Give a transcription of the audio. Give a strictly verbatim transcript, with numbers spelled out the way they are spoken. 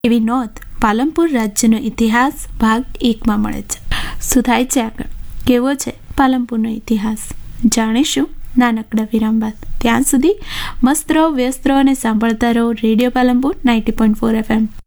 એવી નોંધ પાલનપુર રાજ્યનો ઇતિહાસ ભાગ એકમાં મળે છે. શું થાય છે આગળ? કેવો છે પાલનપુરનો ઇતિહાસ? જાણીશું નાનકડા વિરામ બાદ. ત્યાં સુધી મસ્ત રહો, વ્યસ્ત રહો અને સાંભળતા રહો radio Palanpur ninety point four F M.